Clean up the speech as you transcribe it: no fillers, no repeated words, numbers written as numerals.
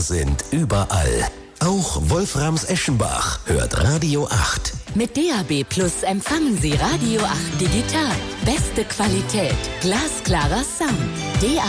sind überall. Auch Wolframs Eschenbach hört Radio 8. Mit DAB+ empfangen Sie Radio 8 digital. Beste Qualität, glasklarer Sound.